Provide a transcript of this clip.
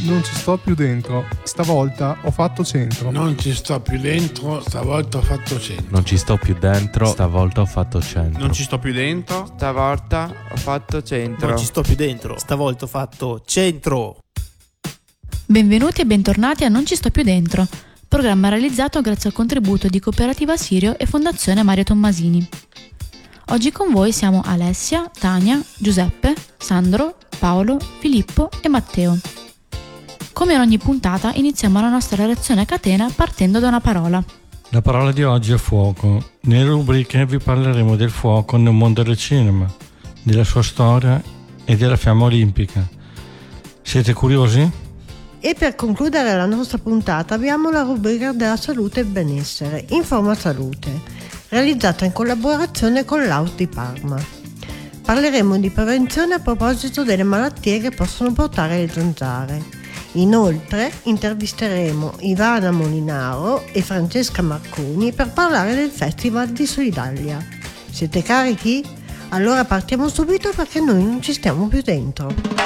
Non ci sto più dentro, stavolta ho fatto centro. Non ci sto più dentro, stavolta ho fatto centro. Non ci sto più dentro, stavolta ho fatto centro. Non ci sto più dentro, stavolta ho fatto centro. Non ci sto più dentro, stavolta ho fatto centro. Benvenuti e bentornati a Non ci sto più dentro, programma realizzato grazie al contributo di Cooperativa Sirio e Fondazione Mario Tommasini. Oggi con voi siamo Alessia, Tania, Giuseppe, Sandro, Paolo, Filippo e Matteo. Come in ogni puntata iniziamo la nostra reazione a catena partendo da una parola. La parola di oggi è fuoco. Nelle rubriche vi parleremo del fuoco nel mondo del cinema, della sua storia e della fiamma olimpica. Siete curiosi? E per concludere la nostra puntata abbiamo la rubrica della salute e benessere, Informa Salute, realizzata in collaborazione con l'Aus di Parma. Parleremo di prevenzione a proposito delle malattie che possono portare le zanzare. Inoltre intervisteremo Ivana Molinaro e Francesca Marconi per parlare del Festival di Solidalia. Siete carichi? Allora partiamo subito perché noi non ci stiamo più dentro.